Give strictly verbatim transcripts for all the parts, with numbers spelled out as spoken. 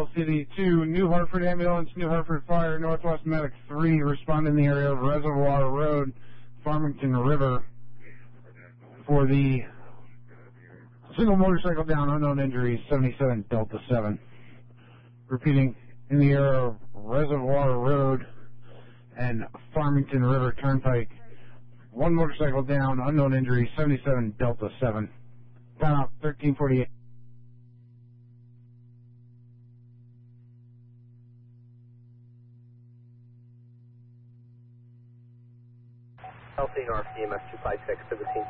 Hill City two, New Hartford Ambulance, New Hartford Fire, Northwest Medic three, respond in the area of Reservoir Road, Farmington River, for the single motorcycle down, unknown injuries, seventy-seven Delta seven. Repeating, in the area of Reservoir Road and Farmington River Turnpike, one motorcycle down, unknown injuries, seventy-seven Delta seven. Down out thirteen forty-eight. Elsinore C M S two five six to the scene.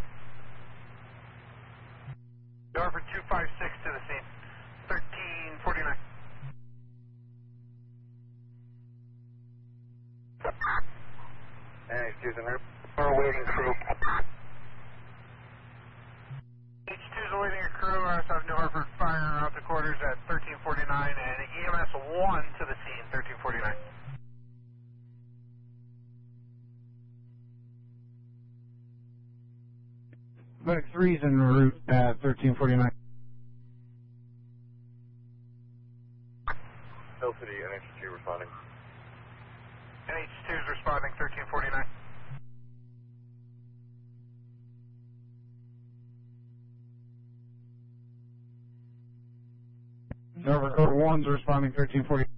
Norfolk two five six to the scene, thirteen forty-nine. Hey, excuse me, we're awaiting crew. H two is awaiting a crew out of New Hartford Fire out to quarters at thirteen forty-nine, and E M S one to the scene, thirteen forty-nine. Medic three is en route at thirteen forty-nine. Hill City, N H two responding. N H two is responding, thirteen forty-nine. Norfolk Code one is responding, thirteen forty-nine.